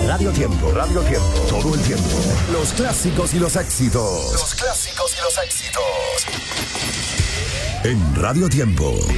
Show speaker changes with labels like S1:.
S1: Radio Tiempo. Radio Tiempo. Todo el tiempo. Los clásicos y los éxitos. Los clásicos y los éxitos. En Radio Tiempo.